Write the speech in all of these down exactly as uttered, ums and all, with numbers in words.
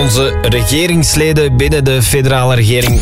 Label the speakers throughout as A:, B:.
A: onze regeringsleden binnen de federale regering.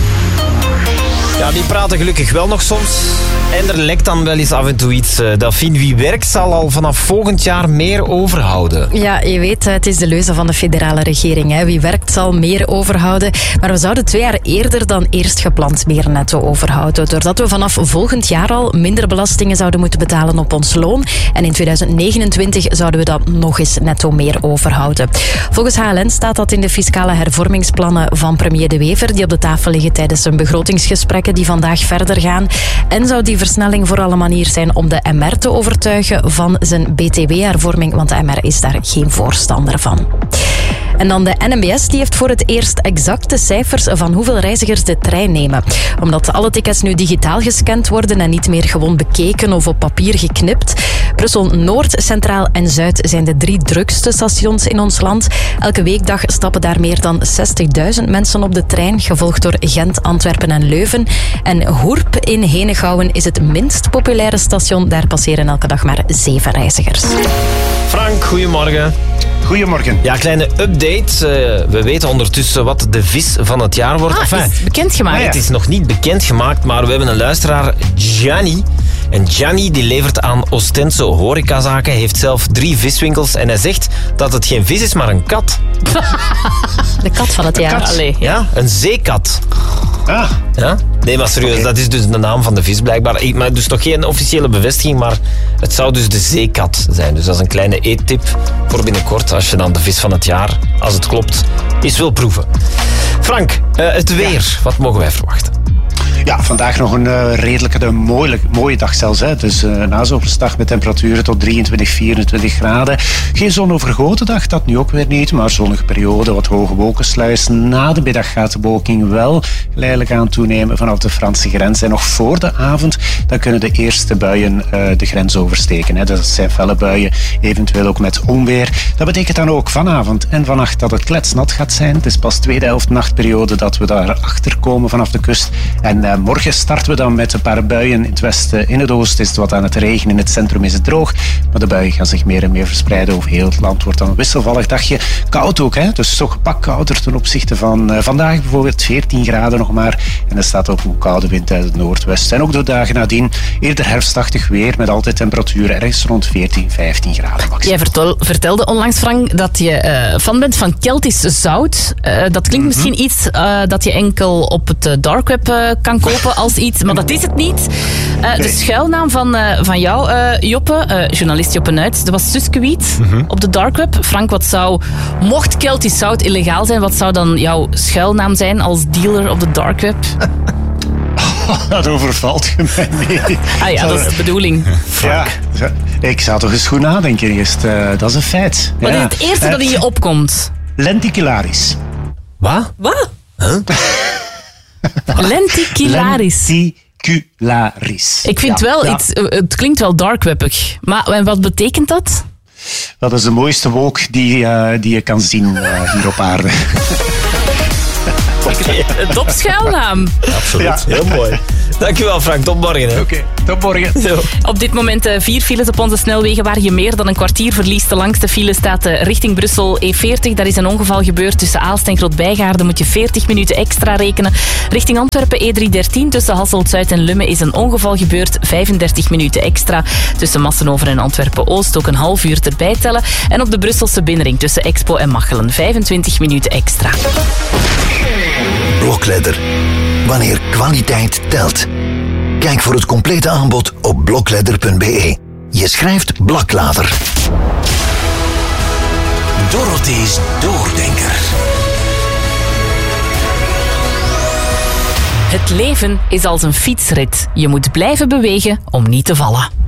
A: Ja, die praten gelukkig wel nog soms. En er lekt dan wel eens af en toe iets. Delphine, wie werkt zal al vanaf volgend jaar meer overhouden.
B: Ja, je weet, het is de leuze van de federale regering. Hè. Wie werkt zal meer overhouden. Maar we zouden twee jaar eerder dan eerst gepland meer netto overhouden. Doordat we vanaf volgend jaar al minder belastingen zouden moeten betalen op ons loon. En in tweeduizend negenentwintig zouden we dan nog eens netto meer overhouden. Volgens H L N staat dat in de fiscale hervormingsplannen van premier De Wever, die op de tafel liggen tijdens zijn begrotingsgesprekken die vandaag verder gaan. En zou die versnelling vooral een manier zijn om de M R te overtuigen van zijn B T W-hervorming, want de M R is daar geen voorstander van. En dan de N M B S die heeft voor het eerst exacte cijfers van hoeveel reizigers de trein nemen. Omdat alle tickets nu digitaal gescand worden en niet meer gewoon bekeken of op papier geknipt. Brussel-Noord, Centraal en Zuid zijn de drie drukste stations in ons land. Elke weekdag stappen daar meer dan zestigduizend mensen op de trein, gevolgd door Gent, Antwerpen en Leuven. En Hoerp in Henegouwen is het minst populaire station. Daar passeren elke dag maar zeven reizigers.
A: Frank, goedemorgen.
C: Goedemorgen.
A: Ja, kleine update. Uh, we weten ondertussen wat de vis van het jaar wordt.
D: Ah,
A: enfin,
D: is bekendgemaakt.
A: Nee, het is nog niet bekendgemaakt, maar we hebben een luisteraar, Gianni. En Gianni die levert aan Ostense horecazaken, heeft zelf drie viswinkels en hij zegt dat het geen vis is, maar een kat.
B: De kat van het jaar.
D: Allee.
A: Ja, een zeekat.
C: Ah.
A: Ja? Nee, maar serieus, okay. Dat is dus de naam van de vis blijkbaar. Ik, maar dus nog geen officiële bevestiging, maar het zou dus de zeekat zijn. Dus dat is een kleine eettip voor binnenkort, als je dan de vis van het jaar, als het klopt, eens wil proeven. Frank, uh, het weer, ja. Wat mogen wij verwachten?
C: Ja, vandaag nog een uh, redelijke, een mooie, mooie dag zelfs. Hè. Dus uh, na zoversdag met temperaturen tot drieëntwintig, vierentwintig graden. Geen zonovergoten dag, dat nu ook weer niet. Maar zonnige periode, wat hoge wolkensluis. Na de middag gaat de bewolking wel geleidelijk aan toenemen vanaf de Franse grens. En nog voor de avond, dan kunnen de eerste buien uh, de grens oversteken. Hè. Dat zijn felle buien, eventueel ook met onweer. Dat betekent dan ook vanavond en vannacht dat het kletsnat gaat zijn. Het is pas tweede helft nachtperiode dat we daarachter komen vanaf de kust. En uh, morgen starten we dan met een paar buien in het westen. In het oosten is het wat aan het regenen. In het centrum is het droog. Maar de buien gaan zich meer en meer verspreiden over heel het land. Het wordt dan een wisselvallig dagje. Koud ook, hè? Dus toch een pak kouder ten opzichte van uh, vandaag. Bijvoorbeeld veertien graden nog maar. En er staat ook een koude wind uit het noordwesten. En ook de dagen nadien eerder herfstachtig weer. Met altijd temperaturen ergens rond veertien, vijftien graden maximaal.
D: Jij vertel, vertelde onlangs, Frank, dat je uh, fan bent van Keltisch zout. Uh, dat klinkt mm-hmm. misschien iets uh, dat je enkel op het uh, dark web uh, kan kopen als iets, maar dat is het niet. Uh, nee. De schuilnaam van, uh, van jou, uh, Joppe, uh, journalist Joppe Nuits, dat was Suskewiet mm-hmm. op de dark web. Frank, wat zou, mocht Keltisch zout illegaal zijn, wat zou dan jouw schuilnaam zijn als dealer op de dark web?
C: Dat overvalt je mij mee.
D: Ah ja, dat is de bedoeling.
C: Frank. Ja, ik zou toch eens goed nadenken eerst. Uh, dat is een feit.
D: Wat
C: ja.
D: is het eerste uh, dat in je opkomt?
C: Lenticularis.
A: Wat?
D: Wat?
A: Huh?
D: Lenticularis.
C: Lenticularis.
D: Ik vind
C: ja,
D: wel
C: ja.
D: iets, het klinkt wel darkwebbig. Maar wat betekent dat?
C: Dat is de mooiste wolk die, uh, die je kan zien uh, hier op aarde.
D: Okay. Top schuilnaam.
A: Absoluut,
C: ja.
A: Heel mooi. Dankjewel Frank, tot morgen.
C: Oké, okay. Tot morgen.
A: Zo.
D: Op dit moment uh, vier files op onze snelwegen waar je meer dan een kwartier verliest. De langste file staat uh, richting Brussel E veertig. Daar is een ongeval gebeurd tussen Aalst en Grootbijgaarden. Moet je veertig minuten extra rekenen. Richting Antwerpen E driehonderddertien tussen Hasselt-Zuid en Lummen is een ongeval gebeurd. vijfendertig minuten extra. Tussen Massenover en Antwerpen-Oost ook een half uur erbij tellen. En op de Brusselse binnenring tussen Expo en Machelen vijfentwintig minuten extra.
E: Blokledder. Wanneer kwaliteit telt. Kijk voor het complete aanbod op blokledder punt b e. Je schrijft Blaklader.
F: Dorothee's Doordenker.
D: Het leven is als een fietsrit. Je moet blijven bewegen om niet te vallen.